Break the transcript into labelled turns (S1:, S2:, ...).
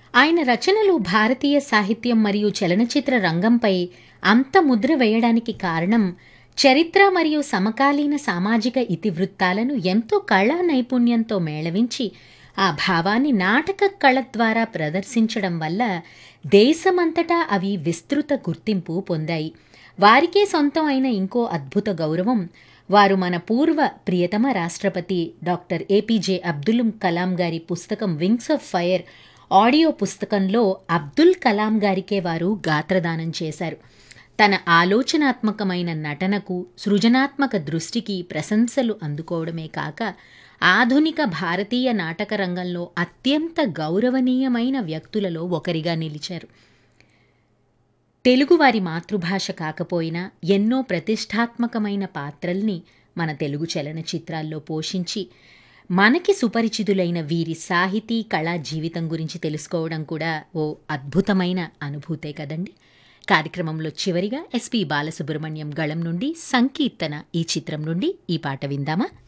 S1: ఆయన రచనలు భారతీయ సాహిత్యం మరియు చలనచిత్ర రంగంపై అంత ముద్ర వేయడానికి కారణం చరిత్ర మరియు సమకాలీన సామాజిక ఇతివృత్తాలను ఎంతో కళా నైపుణ్యంతో మేళవించి ఆ భావాన్ని నాటక కళ ద్వారా ప్రదర్శించడం వల్ల దేశమంతటా అవి విస్తృత గుర్తింపు పొందాయి. వారికే సొంతం అయిన ఇంకో అద్భుత గౌరవం వారు మన పూర్వ ప్రియతమ రాష్ట్రపతి డాక్టర్ ఏపీజే అబ్దుల్ కలాం గారి పుస్తకం వింగ్స్ ఆఫ్ ఫైర్ ఆడియో పుస్తకంలో అబ్దుల్ కలాం గారికే వారు గాత్రదానం చేశారు. తన ఆలోచనాత్మకమైన నటనకు, సృజనాత్మక దృష్టికి ప్రశంసలు అందుకోవడమే కాక ఆధునిక భారతీయ నాటక రంగంలో అత్యంత గౌరవనీయమైన వ్యక్తులలో ఒకరిగా నిలిచారు. తెలుగువారి మాతృభాష కాకపోయినా ఎన్నో ప్రతిష్టాత్మకమైన పాత్రల్ని మన తెలుగు చలనచిత్రాల్లో పోషించి మనకి సుపరిచితులైన వీరి సాహితీ కళా జీవితం గురించి తెలుసుకోవడం కూడా ఓ అద్భుతమైన అనుభూతే కదండి. కార్యక్రమంలో చివరిగా ఎస్పి బాలసుబ్రహ్మణ్యం గళం నుండి సంకీర్తన ఈ చిత్రం నుండి ఈ పాట విందామా?